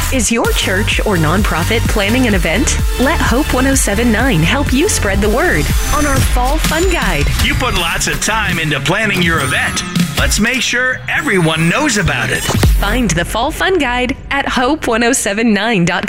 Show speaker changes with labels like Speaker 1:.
Speaker 1: Is your church or nonprofit planning an event? Let Hope 1079 help you spread the word on our Fall Fun Guide.
Speaker 2: You put lots of time into planning your event. Let's make sure everyone knows about it.
Speaker 1: Find the Fall Fun Guide at hope1079.com.